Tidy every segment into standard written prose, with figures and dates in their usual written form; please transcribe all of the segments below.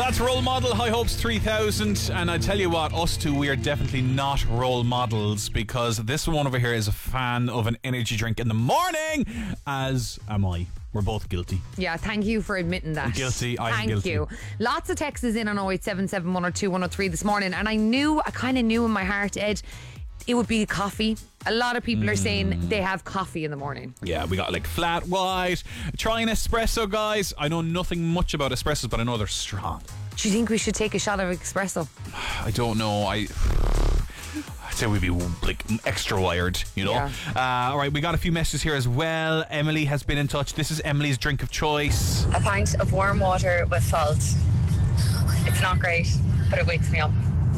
That's Role Model, High Hopes 3000. And I tell you what, us two, we are definitely not role models, because this one over here is a fan of an energy drink in the morning, as am I. We're both guilty. Yeah, thank you for admitting that. Guilty, I'm guilty. Thank you. Lots of texts in on 0877 102 103 this morning, and I kind of knew in my heart, Ed, it would be coffee. A lot of people are saying they have coffee in the morning. Yeah, we got like flat white. Try an espresso, guys. I know nothing much about espressos, but I know they're strong. Do you think we should take a shot of espresso? I don't know. I'd say we'd be like extra wired, you know. Yeah. All right, we got a few messages here as well. Emily has been in touch. This is Emily's drink of choice. A pint of warm water with salt. It's not great, but it wakes me up.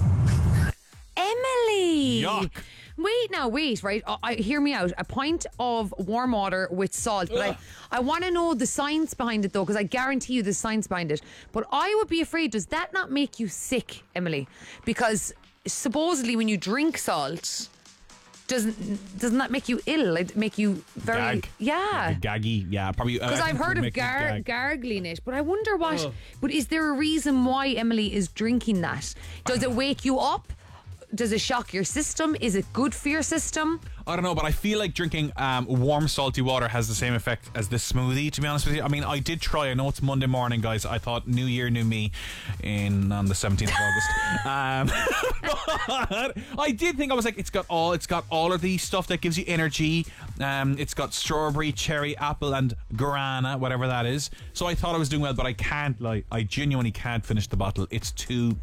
Emily! Yuck. Wait, right? Hear me out. A pint of warm water with salt. But I want to know the science behind it, though, because I guarantee you there's science behind it. But I would be afraid, does that not make you sick, Emily? Because supposedly when you drink salt, doesn't that make you ill? It make you very... Gag. Yeah. Like gaggy, yeah. Probably. Because I've heard of gargling it, but I wonder what... But is there a reason why Emily is drinking that? Does it wake you up? Does it shock your system? Is it good for your system? I don't know, but I feel like drinking warm salty water has the same effect as this smoothie, to be honest with you. I mean, I did try. I know it's Monday morning, guys. I thought New Year, New Me on the 17th of August. But I did think, I was like, it's got all of the stuff that gives you energy. It's got strawberry, cherry, apple and guarana, whatever that is. So I thought I was doing well, but I can't lie. I genuinely can't finish the bottle. It's too...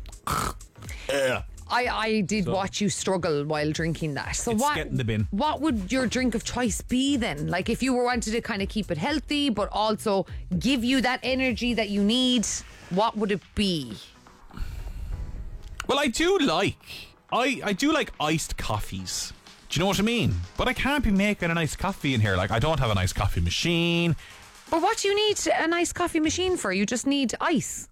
I did watch you struggle while drinking that. So It's getting the bin. What would your drink of choice be then? Like, if you were wanted to kind of keep it healthy, but also give you that energy that you need, what would it be? Well, I do like iced coffees. Do you know what I mean? But I can't be making an iced coffee in here. Like, I don't have an iced coffee machine. But what do you need an iced coffee machine for? You just need ice.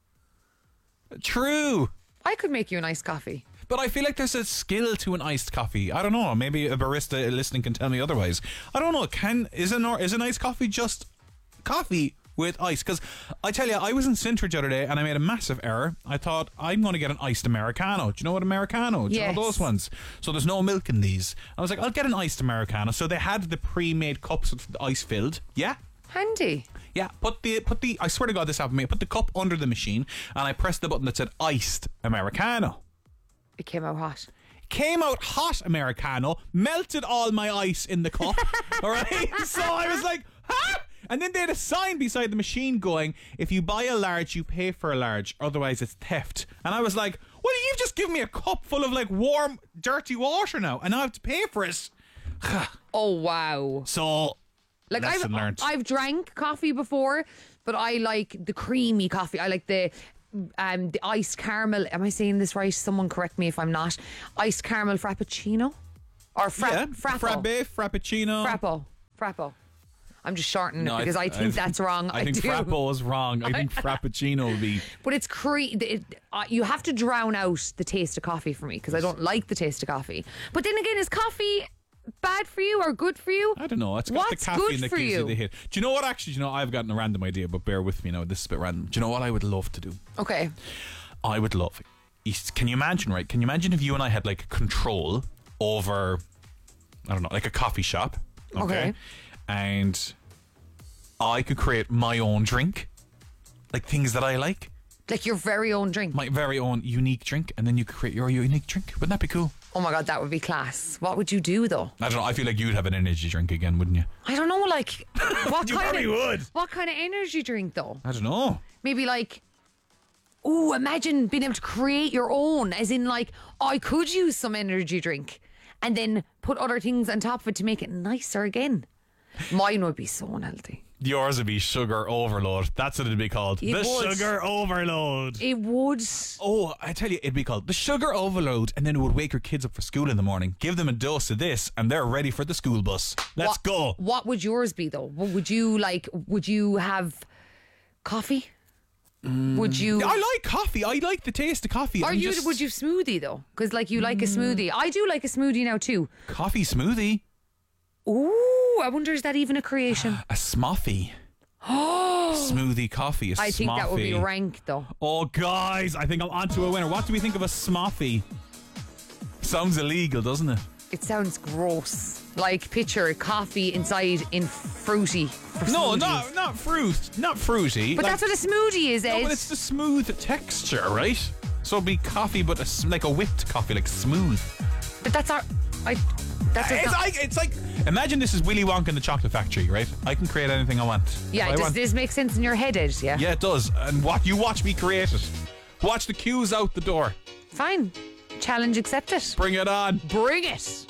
True. I could make you an iced coffee. But I feel like there's a skill to an iced coffee. I don't know. Maybe a barista listening can tell me otherwise. I don't know. Is an iced coffee just coffee with ice? Because I tell you, I was in Sintridge the other day and I made a massive error. I thought, I'm going to get an iced Americano. Do you know what Americano? Do you know those ones? So there's no milk in these. I was like, I'll get an iced Americano. So they had the pre-made cups with the ice filled. Yeah. Handy. Yeah, put the I swear to God, this happened to me. I put the cup under the machine and I pressed the button that said iced Americano. It came out hot. Came out hot Americano, melted all my ice in the cup. All right, so I was like, huh? And then they had a sign beside the machine going, if you buy a large, you pay for a large, otherwise it's theft. And I was like, well, you've just given me a cup full of like warm, dirty water now, and I have to pay for it. Oh wow. So like I've drank coffee before, but I like the creamy coffee. I like the iced caramel. Am I saying this right? Someone correct me if I'm not. Iced caramel frappuccino or frappo. Frappo. I'm just shortening it because I think that's wrong. I think frappo is wrong. I think frappuccino would be. But it's you have to drown out the taste of coffee for me because I don't like the taste of coffee. But then again, is coffee bad for you or good for you? I don't know. It's got What's the caffeine good that for gives you you? the hit. Do you know what? Actually, I've gotten a random idea, but bear with me now. This is a bit random. Do you know what I would love to do? Okay. I would love. Can you imagine? Right? Can you imagine if you and I had like control over, I don't know, like a coffee shop? Okay. And I could create my own drink, like things that I like. Like your very own drink. My very own unique drink, and then you could create your unique drink. Wouldn't that be cool? Oh my God, that would be class. What would you do though? I don't know. I feel like you'd have an energy drink again, wouldn't you? I don't know, like what You kind probably of would. What kind of energy drink though? I don't know. Maybe like, ooh, imagine being able to create your own, as in like, I could use some energy drink and then put other things on top of it to make it nicer again. Mine would be so unhealthy. Yours would be sugar overload. That's what it'd be called. It the would. sugar overload. It would. Oh, I tell you, it'd be called the sugar overload, and then it would wake your kids up for school in the morning. Give them a dose of this, and they're ready for the school bus. Let's go. What would yours be though? Would you have coffee? Would you? I like coffee. I like the taste of coffee. Would you smoothie though? Because like you like a smoothie. I do like a smoothie now too. Coffee smoothie. Ooh, I wonder, is that even a creation? A smoffy. Smoothie coffee, I think that would be smoffy. rank, though. Oh, guys, I think I'm onto a winner. What do we think of a smoffy? Sounds illegal, doesn't it? It sounds gross. Like, picture coffee inside in fruity. For No, smoothies. not fruit, not fruity. But that's what a smoothie is, Ed. No, but it's the smooth texture, right? So it'd be coffee, but like a whipped coffee, like smooth. But that's our. It's like imagine this is Willy Wonka and the Chocolate Factory, right? I can create anything I want. Yeah, If I does want. this make sense in your head, Ed? Yeah. Yeah, it does. And watch me create it. Watch the queues out the door. Fine. Challenge accepted. Bring it on. Bring it.